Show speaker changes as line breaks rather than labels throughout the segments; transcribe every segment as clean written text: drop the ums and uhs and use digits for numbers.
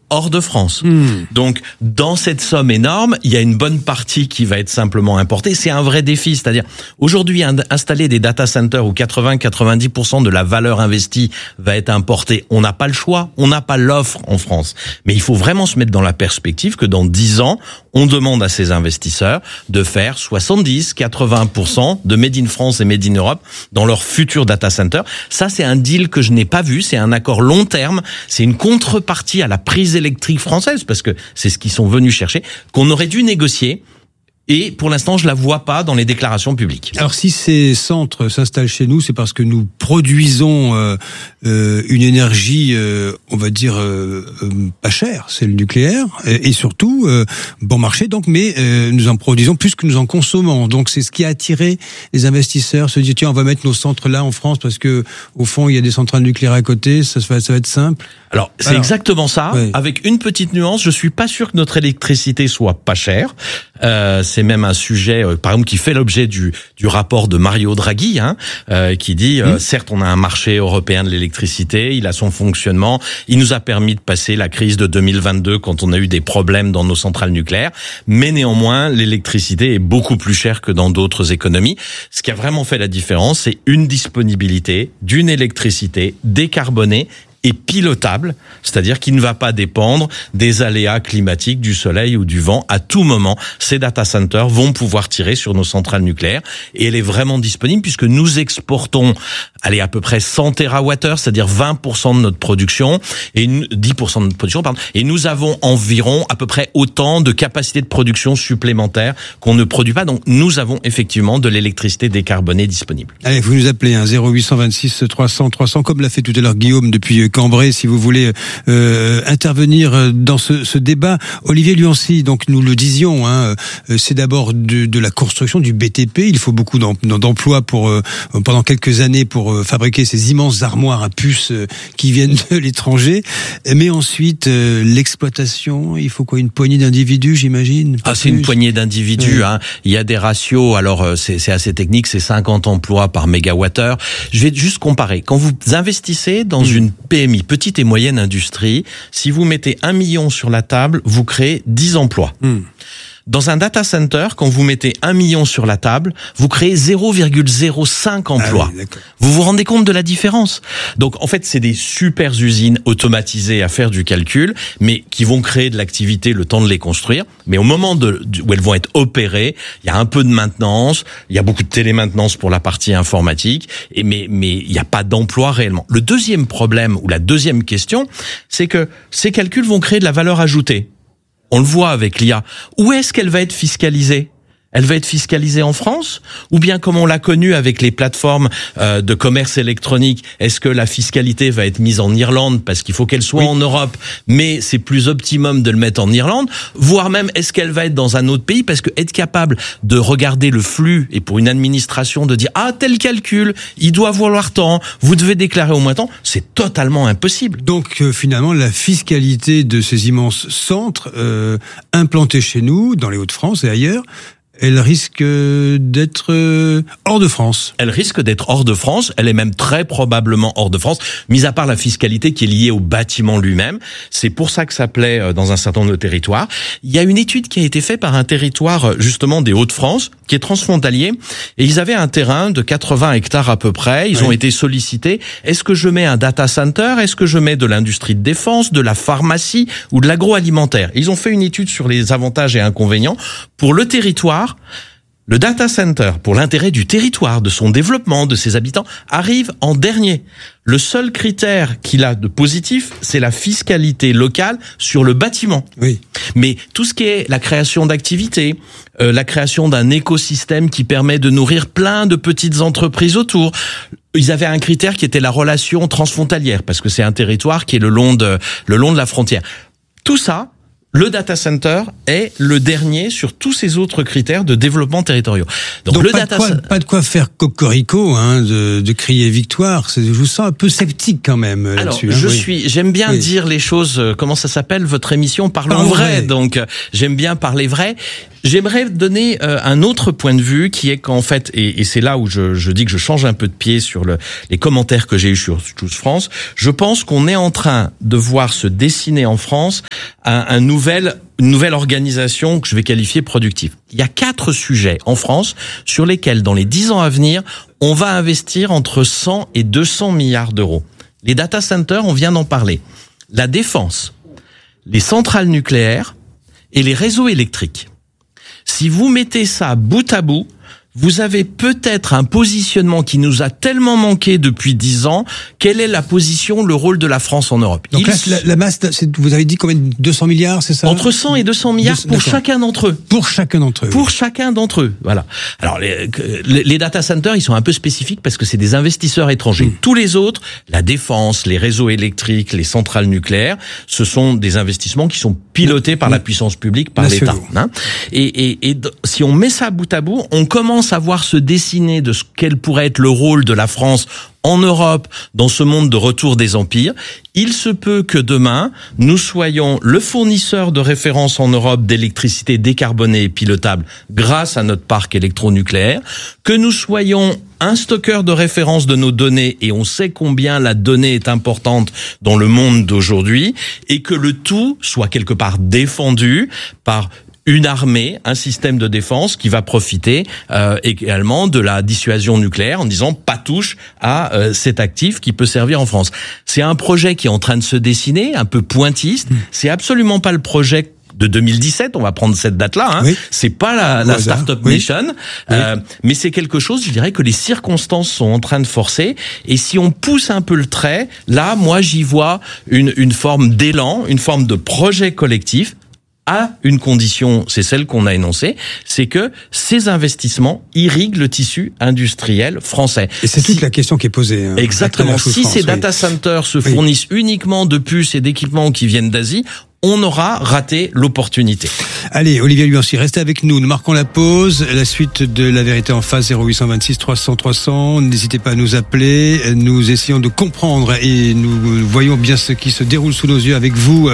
hors de France. Donc, dans cette somme énorme, il y a une bonne partie qui va être simplement importée. C'est un vrai défi. C'est-à-dire, aujourd'hui, installer des data centers où 80-90% de la valeur investie va être importée, on n'a pas le choix, on n'a pas l'offre en France. Mais il faut vraiment se mettre dans la perspective que dans 10 ans, on demande à ces investisseurs de faire 70-80% de Made in France et Made in Europe dans leur futur data center. Ça, c'est un deal que je n'ai pas vu. C'est un accord long terme. C'est une contrepartie à la prise électrique française, parce que c'est ce qu'ils sont venus chercher, qu'on aurait dû négocier. Et pour l'instant, je la vois pas dans les déclarations publiques.
Alors, si ces centres s'installent chez nous, c'est parce que nous produisons une énergie, on va dire, pas chère, c'est le nucléaire, et surtout bon marché. Donc, mais nous en produisons plus que nous en consommons. Donc, c'est ce qui a attiré les investisseurs. Se dire, tiens, on va mettre nos centres là en France parce que au fond, il y a des centrales nucléaires à côté. Ça va être simple.
Alors, c'est exactement ça. Oui. Avec une petite nuance, je suis pas sûr que notre électricité soit pas chère. C'est même un sujet, par exemple, qui fait l'objet du rapport de Mario Draghi, qui dit, certes, on a un marché européen de l'électricité, il a son fonctionnement, il nous a permis de passer la crise de 2022 quand on a eu des problèmes dans nos centrales nucléaires, mais néanmoins, l'électricité est beaucoup plus chère que dans d'autres économies. Ce qui a vraiment fait la différence, c'est une disponibilité d'une électricité décarbonée et pilotable, c'est-à-dire qu'il ne va pas dépendre des aléas climatiques, du soleil ou du vent. À tout moment, ces data centers vont pouvoir tirer sur nos centrales nucléaires, et elle est vraiment disponible puisque nous exportons, à peu près 100 TWh, c'est-à-dire 20% de notre production, et 10% de notre production, et nous avons environ à peu près autant de capacité de production supplémentaire qu'on ne produit pas. Donc nous avons effectivement de l'électricité décarbonée disponible.
Allez, vous nous appelez 0826 300 300, comme l'a fait tout à l'heure Guillaume depuis Cambrai, si vous voulez intervenir dans ce débat. Olivier Luancy, donc nous le disions, c'est d'abord de la construction du BTP. Il faut beaucoup d'emplois pendant quelques années pour fabriquer ces immenses armoires à puces qui viennent de l'étranger. Mais ensuite, l'exploitation, il faut quoi, une poignée d'individus, j'imagine?
C'est une poignée d'individus. Oui. Il y a des ratios, alors c'est assez technique, c'est 50 emplois par mégawattheure. Je vais juste comparer. Quand vous investissez dans une PMI, petite et moyenne industrie, si vous mettez 1 million sur la table, vous créez 10 emplois. Dans un data center, quand vous mettez 1 million sur la table, vous créez 0,05 emplois. Vous vous rendez compte de la différence? Donc, en fait, c'est des super usines automatisées à faire du calcul, mais qui vont créer de l'activité le temps de les construire. Mais au moment où elles vont être opérées, il y a un peu de maintenance, il y a beaucoup de télémaintenance pour la partie informatique, mais il n'y a pas d'emploi réellement. Le deuxième problème, ou la deuxième question, c'est que ces calculs vont créer de la valeur ajoutée. On le voit avec l'IA. Où est-ce qu'elle va être fiscalisée? Elle va être fiscalisée en France? Ou bien comme on l'a connu avec les plateformes de commerce électronique, est-ce que la fiscalité va être mise en Irlande parce qu'il faut qu'elle soit en Europe, mais c'est plus optimum de le mettre en Irlande? Voire même, est-ce qu'elle va être dans un autre pays? Parce que être capable de regarder le flux, et pour une administration de dire tel calcul, il doit valoir tant, vous devez déclarer au moins tant, c'est totalement impossible.
Donc finalement, la fiscalité de ces immenses centres implantés chez nous, dans les Hauts-de-France et ailleurs, elle risque d'être hors de France.
Elle risque d'être hors de France. Elle est même très probablement hors de France, mis à part la fiscalité qui est liée au bâtiment lui-même. C'est pour ça que ça plaît dans un certain nombre de territoires. Il y a une étude qui a été faite par un territoire, justement, des Hauts-de-France, qui est transfrontalier. Et ils avaient un terrain de 80 hectares à peu près. Ils ont été sollicités. Est-ce que je mets un data center? Est-ce que je mets de l'industrie de défense, de la pharmacie ou de l'agroalimentaire? Ils ont fait une étude sur les avantages et inconvénients. Pour le territoire, le data center, pour l'intérêt du territoire, de son développement, de ses habitants, arrive en dernier. Le seul critère qu'il a de positif, c'est la fiscalité locale sur le bâtiment.
Oui.
Mais tout ce qui est la création d'activités, la création d'un écosystème qui permet de nourrir plein de petites entreprises autour, ils avaient un critère qui était la relation transfrontalière, parce que c'est un territoire qui est le long de la frontière. Tout ça, le data center est le dernier sur tous ces autres critères de développement territoriaux.
Donc pas de quoi faire cocorico, de crier victoire. Je vous sens un peu sceptique quand même là-dessus.
Alors, j'aime bien dire les choses. Comment ça s'appelle votre émission? Parlons vrai. Donc, j'aime bien parler vrai. J'aimerais donner un autre point de vue qui est qu'en fait, et c'est là où je dis que je change un peu de pied sur les commentaires que j'ai eus sur Choose France, je pense qu'on est en train de voir se dessiner en France une nouvelle organisation que je vais qualifier productive. Il y a 4 sujets en France sur lesquels, dans les 10 ans à venir, on va investir entre 100 et 200 milliards d'euros. Les data centers, on vient d'en parler. La défense, les centrales nucléaires et les réseaux électriques. Si vous mettez ça bout à bout, vous avez peut-être un positionnement qui nous a tellement manqué depuis 10 ans. Quelle est la position, le rôle de la France en Europe?
Donc là, la masse, vous avez dit combien? 200 milliards, c'est ça?
Entre 100 et 200 milliards pour chacun d'entre eux.
Pour chacun d'entre eux.
Pour chacun d'entre eux, voilà. Alors, les data centers, ils sont un peu spécifiques parce que c'est des investisseurs étrangers. Tous les autres, la défense, les réseaux électriques, les centrales nucléaires, ce sont des investissements qui sont pilotés par la puissance publique, par l'État. Hein. Et si on met ça bout à bout, on commence à voir se dessiner de ce quel pourrait être le rôle de la France en Europe, dans ce monde de retour des empires. Il se peut que demain, nous soyons le fournisseur de référence en Europe d'électricité décarbonée et pilotable grâce à notre parc électronucléaire, que nous soyons un stockeur de référence de nos données, et on sait combien la donnée est importante dans le monde d'aujourd'hui, et que le tout soit quelque part défendu par une armée, un système de défense qui va profiter également de la dissuasion nucléaire en disant pas touche à cet actif qui peut servir en France. C'est un projet qui est en train de se dessiner, un peu pointiste. C'est absolument pas le projet de 2017, on va prendre cette date-là. Hein. Oui. C'est pas la Startup Nation, mais c'est quelque chose, je dirais, que les circonstances sont en train de forcer. Et si on pousse un peu le trait, là, moi, j'y vois une forme d'élan, une forme de projet collectif, à une condition, c'est celle qu'on a énoncée, c'est que ces investissements irriguent le tissu industriel français.
Et c'est toute la question qui est posée.
Exactement. Si ces data centers se fournissent uniquement de puces et d'équipements qui viennent d'Asie, on aura raté l'opportunité.
Allez, Olivier Luancy, restez avec nous. Nous marquons la pause. La suite de La Vérité en Face, 0826 300 300. N'hésitez pas à nous appeler. Nous essayons de comprendre et nous voyons bien ce qui se déroule sous nos yeux avec vous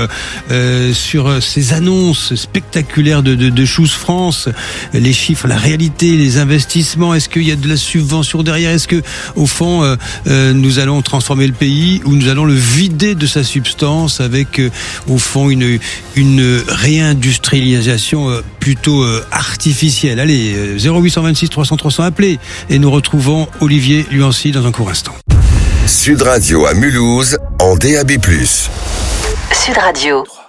sur ces annonces spectaculaires de Choose France. Les chiffres, la réalité, les investissements. Est-ce qu'il y a de la subvention derrière? Est-ce que, au fond, nous allons transformer le pays ou nous allons le vider de sa substance avec, au fond, une réindustrialisation plutôt artificielle. Allez, 0826 300 300, appelez et nous retrouvons Olivier Luancy dans un court instant.
Sud Radio à Mulhouse en DAB+.
Sud Radio.